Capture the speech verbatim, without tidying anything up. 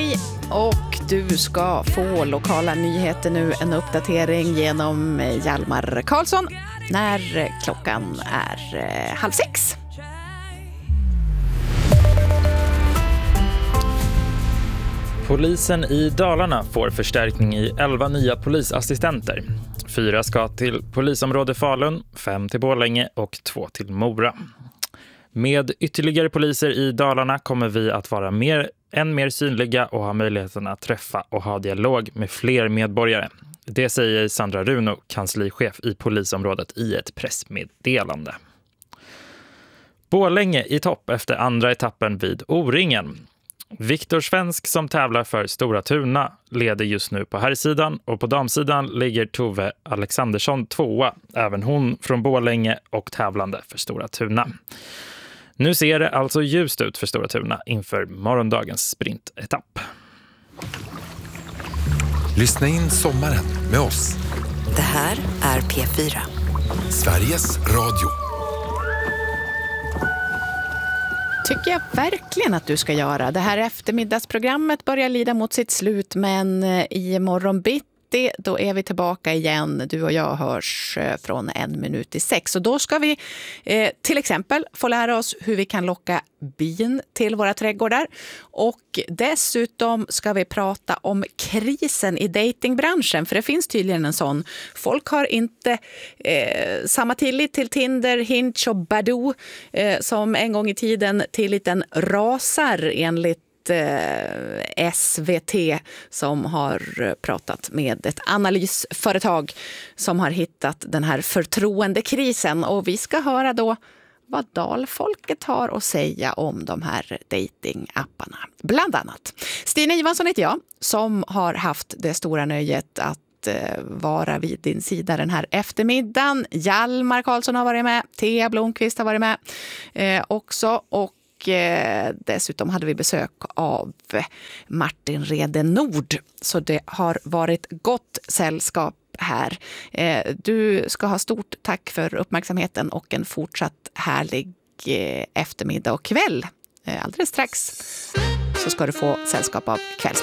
Hej, och du ska få lokala nyheter nu, en uppdatering genom Hjalmar Karlsson när klockan är eh, halv sex. Polisen i Dalarna får förstärkning i elva nya polisassistenter. Fyra ska till polisområde Falun, fem till Borlänge och två till Mora. Med ytterligare poliser i Dalarna kommer vi att vara mer, än mer synliga och ha möjligheten att träffa och ha dialog med fler medborgare. Det säger Sandra Runo, kanslichef i polisområdet, i ett pressmeddelande. Borlänge i topp efter andra etappen vid O-ringen. Viktor Svensk, som tävlar för Stora Tuna, leder just nu på herrsidan, och på damsidan ligger Tove Alexandersson tvåa, även hon från Borlänge och tävlande för Stora Tuna. Nu ser det alltså ljust ut för Stora Tuna inför morgondagens sprintetapp. Lyssna in sommaren med oss. Det här är P fyra. Sveriges Radio. Tycker jag verkligen att du ska göra. Det här eftermiddagsprogrammet börjar lida mot sitt slut, men i morgon bitti då är vi tillbaka igen. Du och jag hörs från en minut i sex. Och då ska vi eh, till exempel få lära oss hur vi kan locka bin till våra trädgårdar. Och dessutom ska vi prata om krisen i datingbranschen. För det finns tydligen en sån. Folk har inte eh, samma tillit till Tinder, Hinge och Badoo eh, som en gång i tiden tilliten rasar enligt S V T, som har pratat med ett analysföretag som har hittat den här förtroendekrisen. Och vi ska höra då vad dalfolket har att säga om de här datingapparna. Bland annat. Stina Ivansson heter jag, som har haft det stora nöjet att vara vid din sida den här eftermiddagen. Hjalmar Karlsson har varit med, Thea Blomqvist har varit med eh, också, och Och dessutom hade vi besök av Martin Rede Nord. Så det har varit gott sällskap här. Du ska ha stort tack för uppmärksamheten och en fortsatt härlig eftermiddag och kväll. Alldeles strax så ska du få sällskap av kvälls.